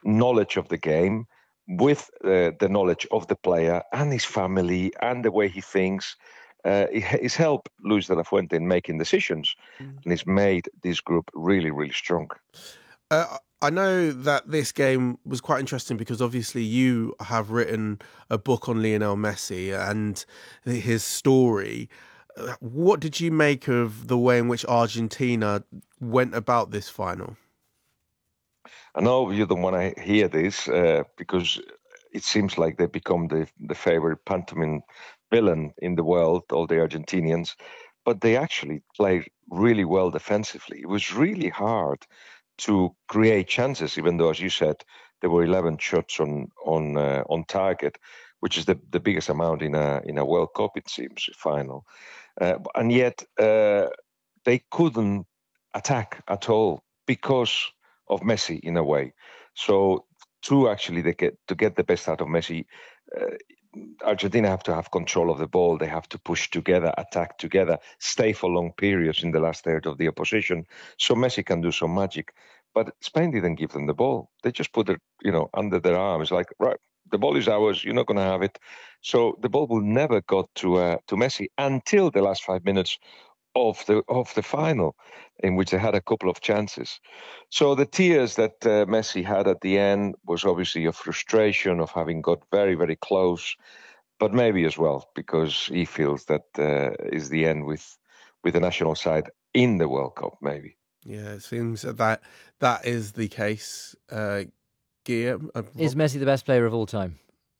knowledge of the game with the knowledge of the player and his family and the way he thinks. He's helped Luis de la Fuente in making decisions, and he's made this group really, really strong. I know that this game was quite interesting because obviously you have written a book on Lionel Messi and his story. What did you make of the way in which Argentina went about this final? I know you don't want to hear this because it seems like they become the favorite pantomime villain in the world, all the Argentinians, but they actually played really well defensively. It was really hard to create chances, even though, as you said, there were 11 shots on target, which is the biggest amount in a World Cup, it seems, final. And yet they couldn't attack at all because of Messi in a way. So to get the best out of Messi, Argentina have to have control of the ball. They have to push together, attack together, stay for long periods in the last third of the opposition, so Messi can do some magic. But Spain didn't give them the ball. They just put it, under their arms, like, right, the ball is ours. You're not going to have it. So the ball will never got to Messi until the last 5 minutes of the final, in which they had a couple of chances. So the tears that Messi had at the end was obviously a frustration of having got very, very close, but maybe as well because he feels that is the end with the national side in the World Cup, maybe. Yeah, it seems that is the case. Guillaume, is Messi the best player of all time?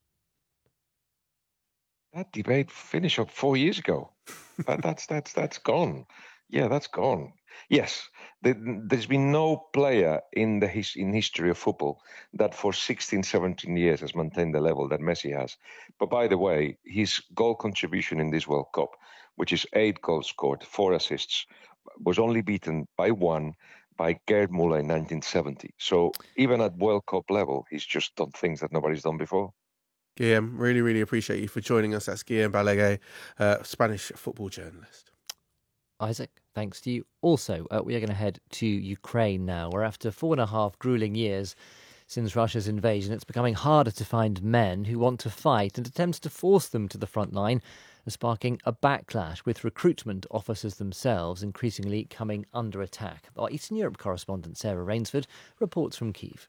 That debate finished up 4 years ago. That's gone. Yeah, that's gone. Yes, there's been no player in history of football that for 16, 17 years has maintained the level that Messi has. But by the way, his goal contribution in this World Cup, which is 8 goals scored, 4 assists, was only beaten by Gerd Müller in 1970. So even at World Cup level, he's just done things that nobody's done before. Guillaume, really, really appreciate you for joining us. That's Guillaume Balaguer, Spanish football journalist. Isaac, thanks to you. Also, we are going to head to Ukraine now, where after 4.5 gruelling years since Russia's invasion, it's becoming harder to find men who want to fight, and attempts to force them to the front line are sparking a backlash, with recruitment officers themselves increasingly coming under attack. Our Eastern Europe correspondent Sarah Rainsford reports from Kyiv.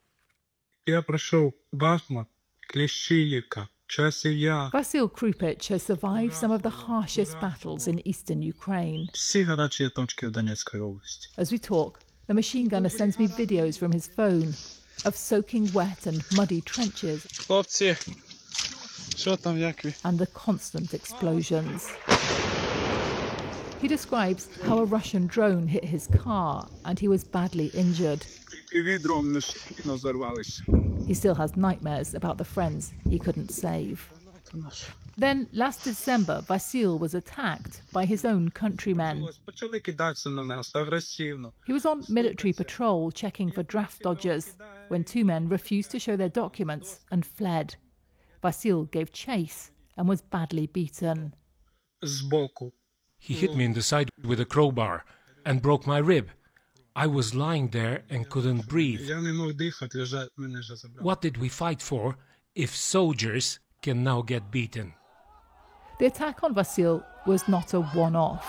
Vasyl Krupich has survived some of the harshest battles in eastern Ukraine. As we talk, the machine gunner sends me videos from his phone of soaking wet and muddy trenches and the constant explosions. He describes how a Russian drone hit his car and he was badly injured. He still has nightmares about the friends he couldn't save. Then, last December, Vasyl was attacked by his own countrymen. He was on military patrol checking for draft dodgers when 2 men refused to show their documents and fled. Vasyl gave chase and was badly beaten. He hit me in the side with a crowbar and broke my rib. I was lying there and couldn't breathe. What did we fight for if soldiers can now get beaten? The attack on Vasyl was not a one-off.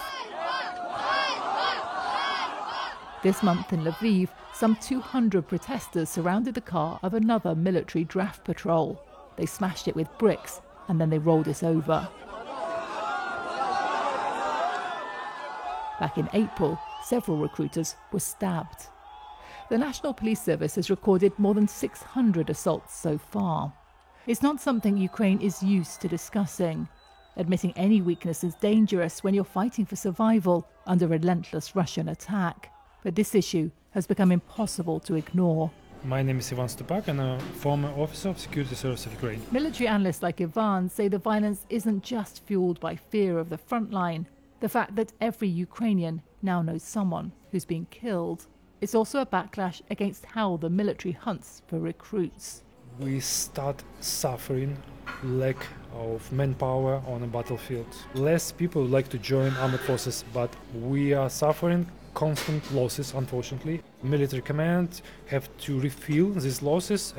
This month in Lviv, some 200 protesters surrounded the car of another military draft patrol. They smashed it with bricks and then they rolled it over. Back in April, several recruiters were stabbed. The National Police Service has recorded more than 600 assaults so far. It's not something Ukraine is used to discussing. Admitting any weakness is dangerous when you're fighting for survival under relentless Russian attack. But this issue has become impossible to ignore. My name is Ivan Stupak and I'm a former officer of Security Service of Ukraine. Military analysts like Ivan say the violence isn't just fueled by fear of the front line, the fact that every Ukrainian now knows someone who's been killed. It's also a backlash against how the military hunts for recruits. We start suffering lack of manpower on a battlefield. Less people like to join armed forces, but we are suffering constant losses, unfortunately. Military command have to refill these losses